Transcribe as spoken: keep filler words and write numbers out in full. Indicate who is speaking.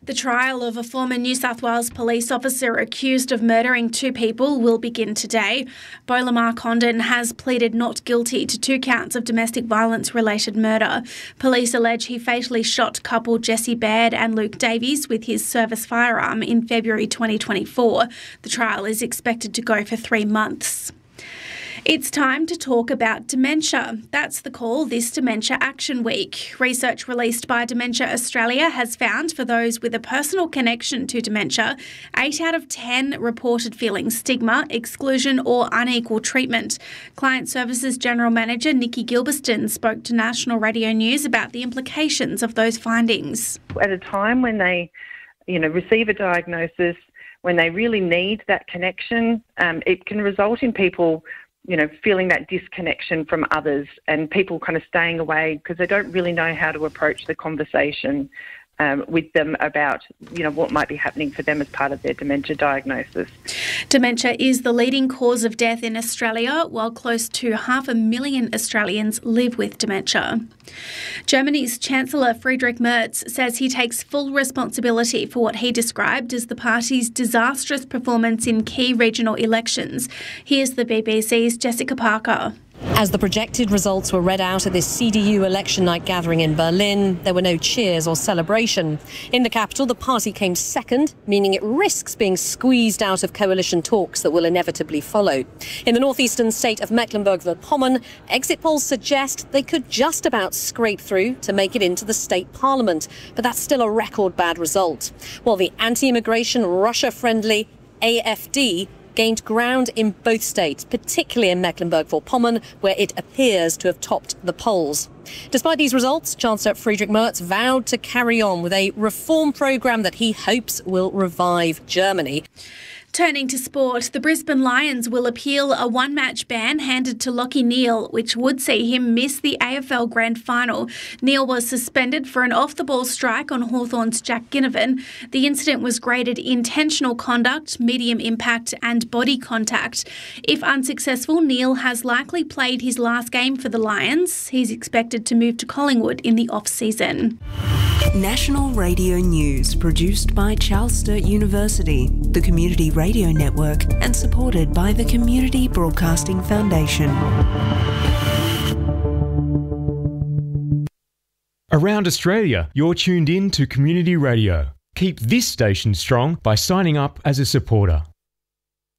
Speaker 1: The trial of a former New South Wales police officer accused of murdering two people will begin today. Bolamar Condon has pleaded not guilty to two counts of domestic violence-related murder. Police allege he fatally shot couple Jesse Baird and Luke Davies with his service firearm in February twenty twenty-four. The trial is expected to go for three months. It's time to talk about dementia. That's the call this Dementia Action Week. Research released by Dementia Australia has found for those with a personal connection to dementia, eight out of ten reported feeling stigma, exclusion or unequal treatment. Client Services General Manager Nikki Gilberston spoke to National Radio News about the implications of those findings.
Speaker 2: At a time when they, you know, receive a diagnosis, when they really need that connection, um, it can result in people you know, feeling that disconnection from others and people kind of staying away because they don't really know how to approach the conversation um, with them about, you know, what might be happening for them as part of their dementia diagnosis.
Speaker 1: Dementia is the leading cause of death in Australia, while close to half a million Australians live with dementia. Germany's Chancellor Friedrich Merz says he takes full responsibility for what he described as the party's disastrous performance in key regional elections. Here's the B B C's Jessica Parker.
Speaker 3: As the projected results were read out at this C D U election night gathering in Berlin, there were no cheers or celebration. In the capital, the party came second, meaning it risks being squeezed out of coalition talks that will inevitably follow. In the northeastern state of Mecklenburg-Vorpommern, exit polls suggest they could just about scrape through to make it into the state parliament, but that's still a record bad result. While the anti-immigration, Russia-friendly A F D gained ground in both states, particularly in Mecklenburg-Vorpommern, where it appears to have topped the polls. Despite these results, Chancellor Friedrich Merz vowed to carry on with a reform programme that he hopes will revive Germany.
Speaker 1: Turning to sport, the Brisbane Lions will appeal a one-match ban handed to Lachie Neale, which would see him miss the A F L Grand Final. Neale was suspended for an off-the-ball strike on Hawthorn's Jack Ginnivan. The incident was graded intentional conduct, medium impact and body contact. If unsuccessful, Neale has likely played his last game for the Lions. He's expected to move to Collingwood in the off-season.
Speaker 4: National Radio News, produced by Charles Sturt University, the Community Radio Network, and supported by the Community Broadcasting Foundation.
Speaker 5: Around Australia, you're tuned in to Community Radio. Keep this station strong by signing up as a supporter.